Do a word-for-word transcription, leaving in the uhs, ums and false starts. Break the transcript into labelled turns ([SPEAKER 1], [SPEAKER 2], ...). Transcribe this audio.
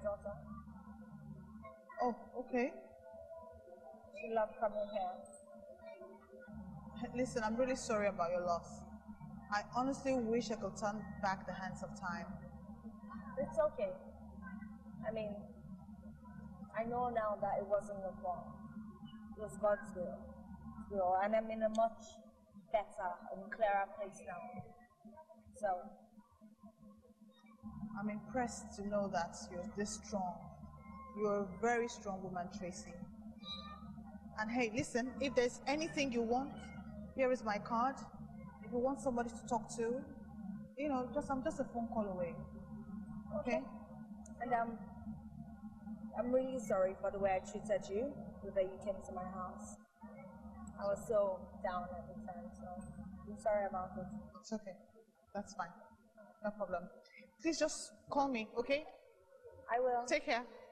[SPEAKER 1] daughter.
[SPEAKER 2] Oh, okay.
[SPEAKER 1] She loved coming here.
[SPEAKER 2] Listen, I'm really sorry about your loss. I honestly wish I could turn back the hands of time.
[SPEAKER 1] It's okay. I mean, I know now that it wasn't your fault. It was God's will. will. And I'm in a much better and clearer place now. So,
[SPEAKER 2] I'm impressed to know that you're this strong. You're a very strong woman, Tracy. And hey, listen, if there's anything you want, here is my card. If you want somebody to talk to, you know, just I'm just a phone call away. Okay?
[SPEAKER 1] And um, I'm really sorry for the way I treated you, the way you came to my house. I was so down at the time, so I'm sorry about it.
[SPEAKER 2] It's okay. That's fine. No problem. Please just call me, okay?
[SPEAKER 1] I will.
[SPEAKER 2] Take care.